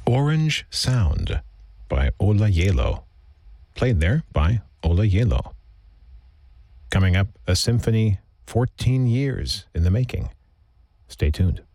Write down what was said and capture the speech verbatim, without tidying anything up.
Orange Sound by Ola Yelo. Played there by Ola Yelo. Coming up, a symphony fourteen years in the making. Stay tuned.